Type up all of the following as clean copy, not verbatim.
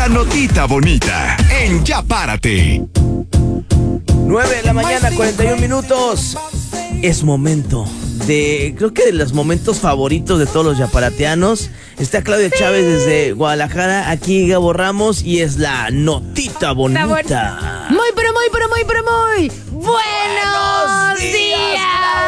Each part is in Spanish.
La notita bonita en Ya Párate. 9 de la mañana, 41 minutos. Es momento creo que de los momentos favoritos de todos los yaparateanos. Está Claudia Chávez desde Guadalajara, aquí Gabo Ramos y es la notita bonita. Muy buenos días.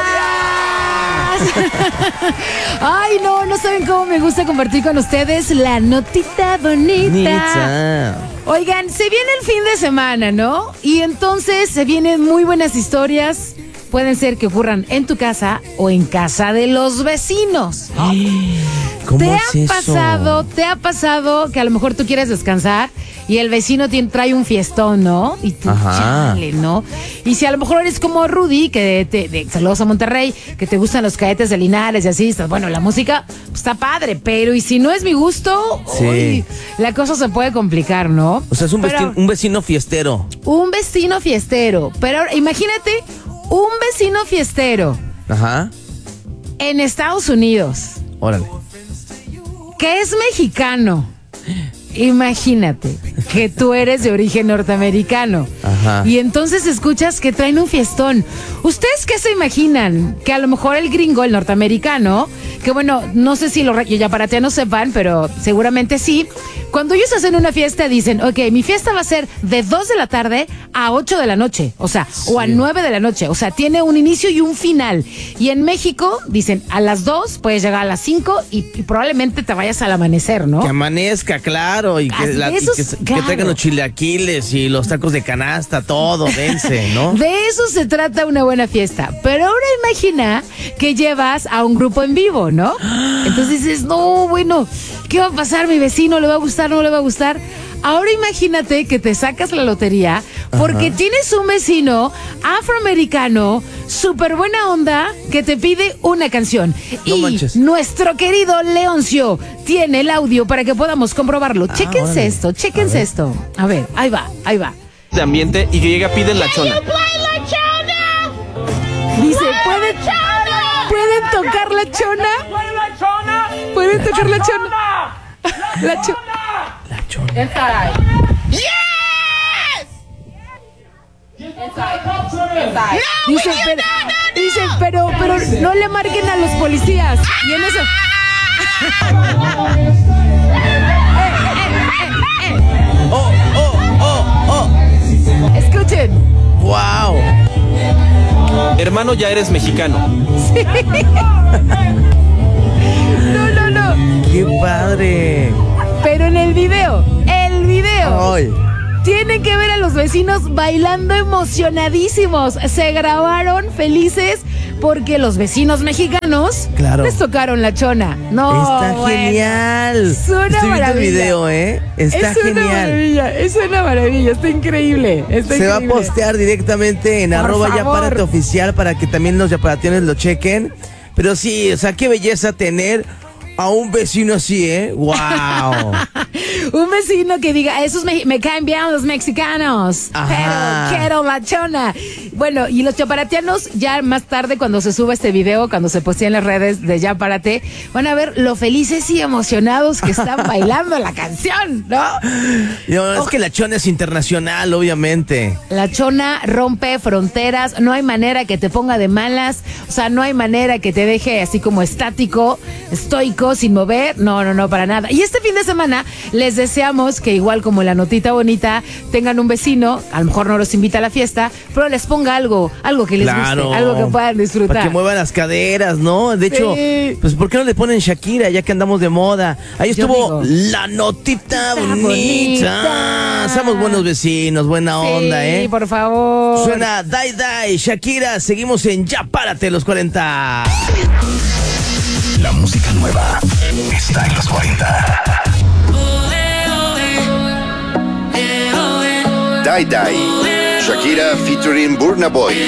Ay, no saben cómo me gusta compartir con ustedes la notita bonita. Oigan, se viene el fin de semana, ¿no? Y entonces se vienen muy buenas historias. Pueden ser que ocurran en tu casa o en casa de los vecinos, ¿no? ¿Cómo es eso? ¿Te ha pasado que a lo mejor tú quieres descansar y el vecino trae un fiestón, ¿no? Y tú, chale, ¿no? Y si a lo mejor eres como Rudy, que saludos a Monterrey, que te gustan los Cadetes de Linares y así, bueno, la música pues, está padre, pero y si no es mi gusto, sí. Uy, la cosa se puede complicar, ¿no? O sea, es un vecino fiestero. Un vecino fiestero. Pero ahora, imagínate un vecino fiestero. Ajá. En Estados Unidos. Órale. Que es mexicano. Imagínate que tú eres de origen norteamericano. Ajá. Y entonces escuchas que traen un fiestón. ¿Ustedes qué se imaginan? Que a lo mejor el gringo, el norteamericano, que bueno, no sé si los yaparateanos sepan, pero seguramente sí. Cuando ellos hacen una fiesta dicen, ok, mi fiesta va a ser de 2 de la tarde a 8 de la noche, o sea, sí. O a 9 de la noche, o sea, tiene un inicio y un final. Y en México dicen, a las 2 puedes llegar a las 5 y probablemente te vayas al amanecer, ¿no? Que amanezca, claro, y que traigan los chilaquiles y los tacos de canasta, todo, dense, ¿no? De eso se trata una buena fiesta. Pero ahora imagina que llevas a un grupo en vivo, ¿no? Entonces dices, no, bueno, ¿qué va a pasar? ¿Mi vecino le va a gustar? ¿No le va a gustar? Ahora imagínate que te sacas la lotería porque tienes un vecino afroamericano súper buena onda que te pide una canción. No y manches. Nuestro querido Leoncio tiene el audio para que podamos comprobarlo. Chéquense esto. A ver, ahí va. De ambiente y que llega piden la chona. Dice, ¿pueden tocar la chona? ¿Pueden tocar la chona? La chona. Inside. Yes! Inside. Dice, pero no le marquen a los policías. Y en eso. Escuchen. ¡Wow! Hermano, ya eres mexicano. Sí. No. ¡Qué padre! Pero en el video. Ay. Tienen que ver a los vecinos bailando emocionadísimos. Se grabaron felices porque los vecinos mexicanos les tocaron la chona. No, está genial. Suena Estoy viendo el maravilla. video, Está genial. Es una maravilla, está increíble. Se va a postear directamente en Por favor. @yapárate oficial para que también los yaparateones lo chequen. Pero sí, o sea, qué belleza tener a un vecino así, ¡wow! Un vecino que diga, esos me caen bien los mexicanos. Ajá. Pero quiero la chona. Bueno, y los yaparateanos, ya más tarde, cuando se suba este video, cuando se postee en las redes de Ya Párate, van a ver lo felices y emocionados que están bailando la canción, ¿no? No, es que la chona es internacional, obviamente. La chona rompe fronteras, no hay manera que te ponga de malas, o sea, no hay manera que te deje así como estático, estoico, sin mover, no, para nada. Y este fin de semana les deseamos que igual como la notita bonita, tengan un vecino, a lo mejor no los invita a la fiesta, pero les ponga algo que les guste, algo que puedan disfrutar. Para que muevan las caderas, ¿no? De hecho, pues ¿por qué no le ponen Shakira, ya que andamos de moda? Ahí estuvo la notita bonita. Somos buenos vecinos, buena onda, Sí, por favor. Suena Die, Shakira, seguimos en Ya Párate los 40. La música nueva está en los 40. Die, Shakira featuring Burna Boy.